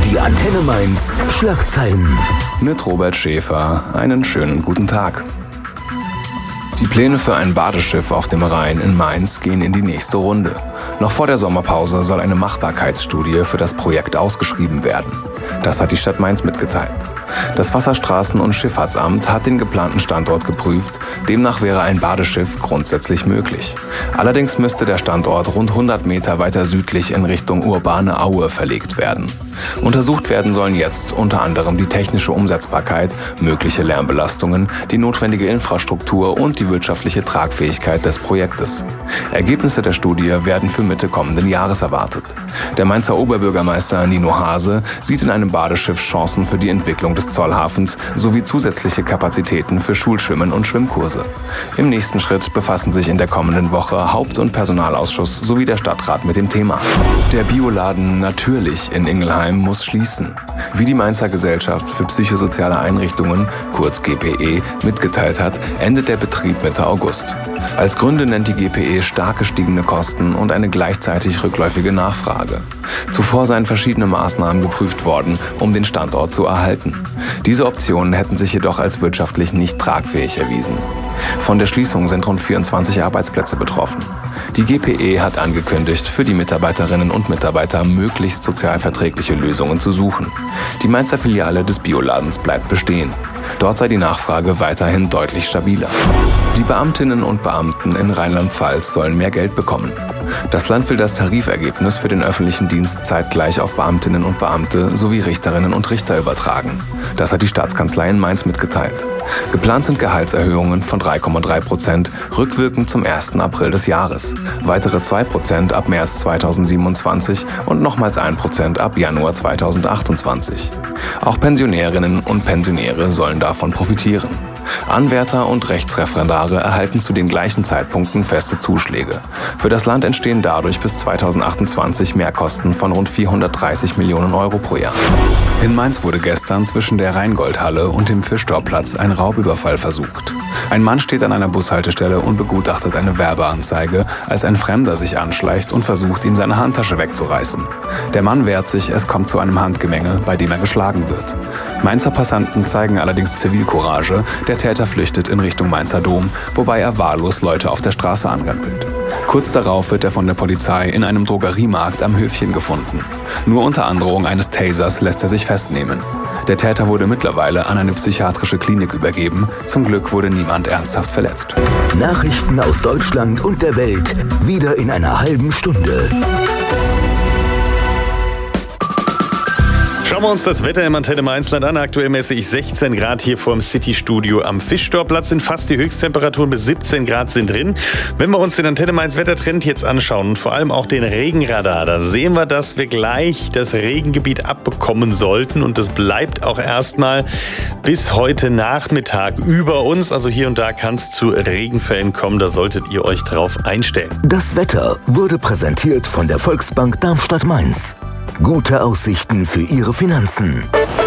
Die Antenne Mainz Schlagzeilen. Mit Robert Schäfer. Einen schönen guten Tag. Die Pläne für ein Badeschiff auf dem Rhein in Mainz gehen in die nächste Runde. Noch vor der Sommerpause soll eine Machbarkeitsstudie für das Projekt ausgeschrieben werden. Das hat die Stadt Mainz mitgeteilt. Das Wasserstraßen- und Schifffahrtsamt hat den geplanten Standort geprüft. Demnach wäre ein Badeschiff grundsätzlich möglich. Allerdings müsste der Standort rund 100 Meter weiter südlich in Richtung urbane Aue verlegt werden. Untersucht werden sollen jetzt unter anderem die technische Umsetzbarkeit, mögliche Lärmbelastungen, die notwendige Infrastruktur und die wirtschaftliche Tragfähigkeit des Projektes. Ergebnisse der Studie werden für Mitte kommenden Jahres erwartet. Der Mainzer Oberbürgermeister Nino Hase sieht in einem Badeschiff Chancen für die Entwicklung des Zollhafens sowie zusätzliche Kapazitäten für Schulschwimmen und Schwimmkurse. Im nächsten Schritt befassen sich in der kommenden Woche Haupt- und Personalausschuss sowie der Stadtrat mit dem Thema. Der Bioladen Natürlich in Ingelheim muss schließen. Wie die Mainzer Gesellschaft für psychosoziale Einrichtungen, kurz GPE, mitgeteilt hat, endet der Betrieb Mitte August. Als Gründe nennt die GPE stark gestiegene Kosten und eine gleichzeitig rückläufige Nachfrage. Zuvor seien verschiedene Maßnahmen geprüft worden, um den Standort zu erhalten. Diese Optionen hätten sich jedoch als wirtschaftlich nicht tragfähig erwiesen. Von der Schließung sind rund 24 Arbeitsplätze betroffen. Die GPE hat angekündigt, für die Mitarbeiterinnen und Mitarbeiter möglichst sozialverträgliche Lösungen zu suchen. Die Mainzer Filiale des Bioladens bleibt bestehen. Dort sei die Nachfrage weiterhin deutlich stabiler. Die Beamtinnen und Beamten in Rheinland-Pfalz sollen mehr Geld bekommen. Das Land will das Tarifergebnis für den öffentlichen Dienst zeitgleich auf Beamtinnen und Beamte sowie Richterinnen und Richter übertragen. Das hat die Staatskanzlei in Mainz mitgeteilt. Geplant sind Gehaltserhöhungen von 3,3%, rückwirkend zum 1. April des Jahres. Weitere 2% ab März 2027 und nochmals 1% ab Januar 2028. Auch Pensionärinnen und Pensionäre sollen davon profitieren. Anwärter und Rechtsreferendare erhalten zu den gleichen Zeitpunkten feste Zuschläge. Für das Land entstehen dadurch bis 2028 Mehrkosten von rund 430 Millionen Euro pro Jahr. In Mainz wurde gestern zwischen der Rheingoldhalle und dem Fischtorplatz ein Raubüberfall versucht. Ein Mann steht an einer Bushaltestelle und begutachtet eine Werbeanzeige, als ein Fremder sich anschleicht und versucht, ihm seine Handtasche wegzureißen. Der Mann wehrt sich, es kommt zu einem Handgemenge, bei dem er geschlagen wird. Mainzer Passanten zeigen allerdings Zivilcourage. Der Täter flüchtet in Richtung Mainzer Dom, wobei er wahllos Leute auf der Straße anrempelt. Kurz darauf wird er von der Polizei in einem Drogeriemarkt am Höfchen gefunden. Nur unter Androhung eines Tasers lässt er sich festnehmen. Der Täter wurde mittlerweile an eine psychiatrische Klinik übergeben. Zum Glück wurde niemand ernsthaft verletzt. Nachrichten aus Deutschland und der Welt wieder in einer halben Stunde. Schauen wir uns das Wetter im Antenne Mainzland an. Aktuell messe ich 16 Grad hier vorm City-Studio am Fischtorplatz. Sind fast die Höchsttemperaturen, bis 17 Grad sind drin. Wenn wir uns den Antenne Mainz Wettertrend jetzt anschauen und vor allem auch den Regenradar, da sehen wir, dass wir gleich das Regengebiet abbekommen sollten. Und das bleibt auch erstmal bis heute Nachmittag über uns. Also hier und da kann es zu Regenfällen kommen. Da solltet ihr euch drauf einstellen. Das Wetter wurde präsentiert von der Volksbank Darmstadt-Mainz. Gute Aussichten für Ihre Finanzen.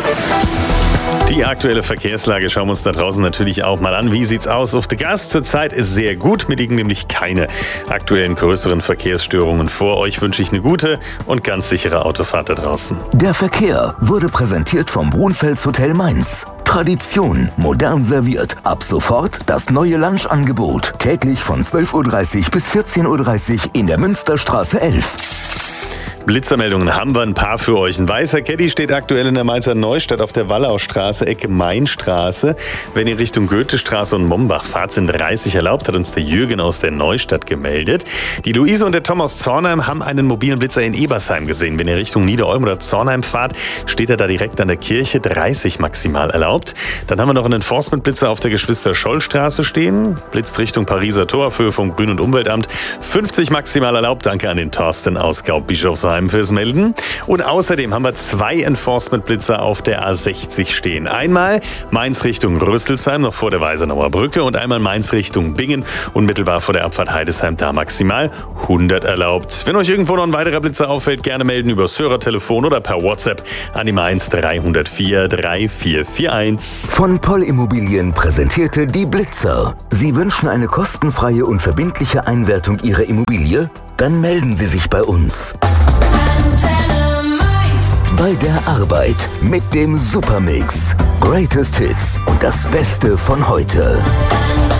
Die aktuelle Verkehrslage schauen wir uns da draußen natürlich auch mal an. Wie sieht's aus auf der Gas? Zurzeit ist sehr gut. Mir liegen nämlich keine aktuellen größeren Verkehrsstörungen vor. Euch wünsche ich eine gute und ganz sichere Autofahrt da draußen. Der Verkehr wurde präsentiert vom Brunfels Hotel Mainz. Tradition, modern serviert. Ab sofort das neue Lunchangebot. Täglich von 12.30 Uhr bis 14.30 Uhr in der Münsterstraße 11. Blitzermeldungen haben wir ein paar für euch. Ein weißer Caddy steht aktuell in der Mainzer Neustadt auf der Wallaustraße, Ecke Mainstraße. Wenn ihr Richtung Goethestraße und Mombach fahrt, sind 30 erlaubt, hat uns der Jürgen aus der Neustadt gemeldet. Die Luise und der Tom aus Zornheim haben einen mobilen Blitzer in Ebersheim gesehen. Wenn ihr Richtung Niederolm oder Zornheim fahrt, steht er da direkt an der Kirche, 30 maximal erlaubt. Dann haben wir noch einen Enforcement-Blitzer auf der Geschwister-Scholl-Straße stehen. Blitzt Richtung Pariser Tor auf Höhe vom Grün- und Umweltamt, 50 maximal erlaubt. Danke an den Thorsten aus Gaubischofsheim fürs Melden. Und außerdem haben wir 2 Enforcement-Blitzer auf der A60 stehen. Einmal Mainz Richtung Rüsselsheim, noch vor der Weisenauer Brücke, und einmal Mainz Richtung Bingen, unmittelbar vor der Abfahrt Heidesheim, da maximal 100 erlaubt. Wenn euch irgendwo noch ein weiterer Blitzer auffällt, gerne melden über das Hörertelefon oder per WhatsApp an die Mainz 304 3441. Von Poll Immobilien präsentierte die Blitzer. Sie wünschen eine kostenfreie und verbindliche Einwertung Ihrer Immobilie? Dann melden Sie sich bei uns. bei der Arbeit mit dem Supermix. Greatest Hits und das Beste von heute.